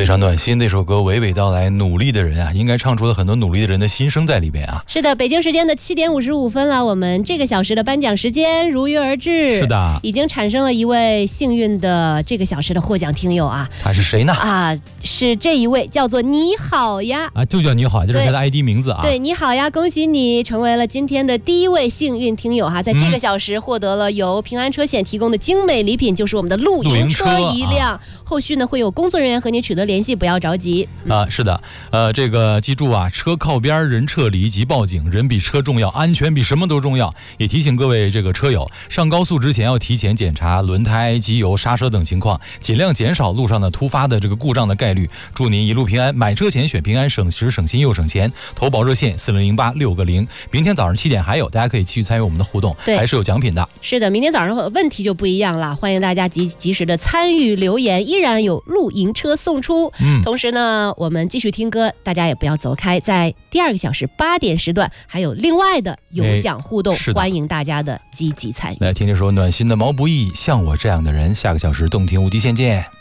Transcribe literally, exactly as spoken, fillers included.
非常暖心的一首歌，娓娓道来努力的人啊，应该唱出了很多努力的人的心声在里边啊。 是的，北京时间的七点五十五分了，我们这个小时的颁奖时间如约而至。 是的， 已经产生了一位幸运的这个小时的获奖听友啊。 他是谁呢？ 啊，是这一位叫做你好呀啊，就叫你好，这是他的 I D 名字啊。 对，你好呀，恭喜你成为了今天的第一位幸运听友哈，在这个小时获得了由平安车险提供的精美礼品，就是我们的露营车一辆。后续呢会有工作人员和你取得联系，不要着急啊。是的，呃，这个记住啊，车靠边人撤离即报警，人比车重要，安全比什么都重要。也提醒各位这个车友，上高速之前要提前检查轮胎、机油、刹车等情况，尽量减少路上的突发的这个故障的概率。祝您一路平安，买车前选平安，省时省心又省钱。投保热线四零零八六个零，明天早上七点还有，大家可以继续参与我们的互动，还是有奖品的。 是的，明天早上问题就不一样了，欢迎大家及及时的参与留言，依然有露营车送出。嗯，同时呢，我们继续听歌，大家也不要走开，在第二个小时八点时段还有另外的有奖互动，欢迎大家的积极参与。 来听这首暖心的毛不易，像我这样的人，下个小时动听无极限见。